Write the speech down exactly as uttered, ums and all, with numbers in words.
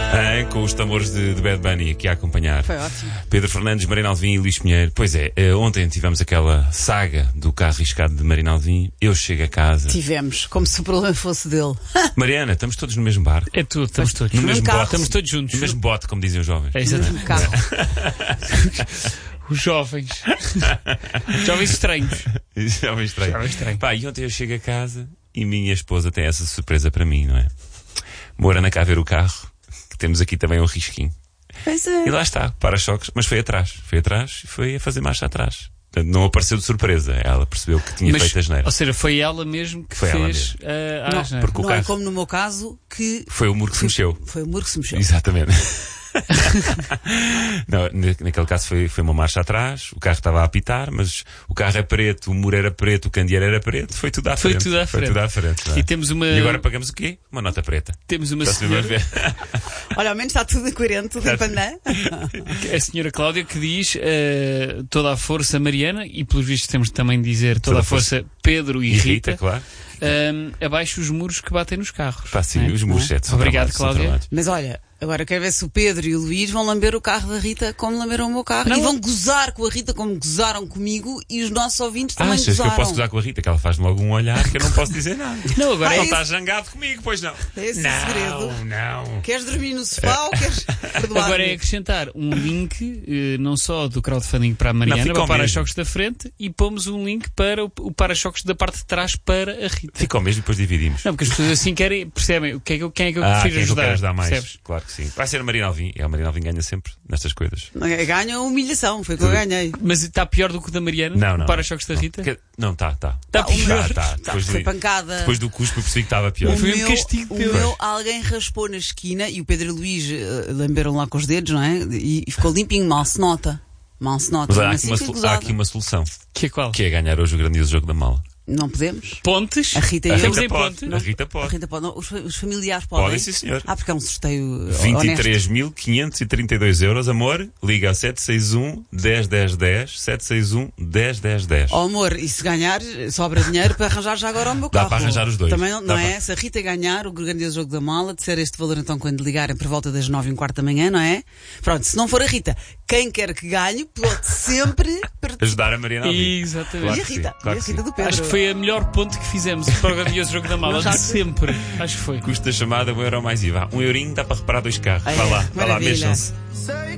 Ah, com os tambores de, de Bad Bunny aqui a acompanhar. Foi ótimo. Pedro Fernandes, Marina Alvim e Luís Pinheiro. Pois é, eh, ontem tivemos aquela saga do carro riscado de Marina Alvim. Eu chego a casa. Tivemos, como se o problema fosse dele. Mariana, estamos todos no mesmo barco. É tudo, estamos todos. No mesmo bote. Estamos todos juntos. No mesmo bote, como dizem os jovens. É No exatamente. mesmo carro. Os jovens. Jovens estranhos. Jovem estranho. Jovem estranho. Pá, e ontem eu chego a casa e minha esposa tem essa surpresa para mim, não é? Amor, anda cá ver o carro, que temos aqui também um risquinho. Pois é. E lá está, para-choques, mas foi atrás. Foi atrás e foi a fazer marcha atrás. Portanto, não apareceu de surpresa. Ela percebeu que tinha Mas, feito a geneira. ou seja, foi ela mesmo que Foi ela fez a Não, asneira. porque o Não carro é como no meu caso, que foi o muro que se mexeu. foi o muro que se mexeu. Exatamente. Não, na- naquele caso foi, foi uma marcha atrás, o carro estava a apitar, mas o carro é preto, o muro era preto, o candeeiro era preto, foi tudo à Foi frente. tudo à Foi frente. tudo à frente. não é? E temos uma, E agora pagamos o quê? Uma nota preta. temos uma Está-se mesmo a senhora, ver? Olha, ao menos está tudo coerente, tudo em pandan. a senhora Cláudia, que diz eh, toda a força Mariana, e pelos vistos temos de também dizer toda, Toda a força Pedro e, E Rita, Rita, claro. eh, abaixo os muros que batem nos carros. Pá, sim, não é? os muros sete são Obrigado, tramados, são Cláudia. tramados. Mas olha, agora quero ver se o Pedro e o Luís vão lamber o carro da Rita como lamberam o meu carro. Não. E vão gozar com a Rita como gozaram comigo e os nossos ouvintes também Achas que gozaram. eu posso gozar com a Rita? Que ela faz-me logo um olhar que eu não posso dizer nada. Não, agora Ah, Não é está zangado comigo, pois não. Esse é o não, segredo. não. Queres dormir no sofá ou queres perdoar-me? Agora é acrescentar um link, eh, não só do crowdfunding para a Mariana, ficou para o mesmo. para-choques da frente, e pomos um link para o, o para-choques da parte de trás para a Rita. Fica ao mesmo e depois dividimos. Não, porque as pessoas assim querem, percebem o que é que eu, quem é que eu Ah, prefiro quem é que eu ajudar. quero ajudar mais? Percebes? Claro que sim. Vai ser a Marina Alvim. E a Marina Alvim ganha sempre nestas coisas. Ganha a humilhação, foi o que eu ganhei. Mas está pior do que o da Mariana? Não, não. O para-choques da não. Rita? Que- Não, tá, tá. Está o meu- pior. Tá, tá. Tá, Depois, foi li- pancada. depois do cuspo eu percebi que estava pior. O Foi um meu, castigo o teu. meu, alguém raspou na esquina e o Pedro e o Luís eh, lamberam lá com os dedos, não é? E, e ficou limpinho, mal se nota. Mal se nota. Mas há Mesmo aqui, assim uma, fui solu- há gozada. aqui uma solução. Que é qual? Que é ganhar hoje o grandioso jogo da mala. Não podemos. Pontes? A Rita e A eu. Estamos Rita em pode. ponte. A Rita A pode. Rita pode. Não, os, fa- os familiares podem. Podem, sim, senhor. Ah, porque é um sorteio vinte e honesto. três mil quinhentos e trinta e dois euros, amor. Liga a sete seis um, um zero um zero um zero, sete seis um, um zero um zero um zero. Oh amor, e se ganhar, sobra dinheiro para arranjar já agora o meu Dá carro. para arranjar os dois. Também não, Dá não é? para- Se a Rita ganhar o grandioso jogo da mala, disser este valor então quando ligarem por volta das nove e um quarto da manhã, não é? Pronto, se não for a Rita, quem quer que ganhe, pode sempre participar. Ajudar a Mariana Alvim. Exatamente. Claro E a que Rita, sim, claro e a que Rita sim. do Pedro. Acho que foi a melhor ponte que fizemos para o grandioso jogo da mala Não, já de sei. sempre. Acho que foi. Custa a chamada um euro mais I V A. Um eurinho dá para reparar dois carros. Ah, Vá é? lá, vá lá, Maravilha. mexam-se.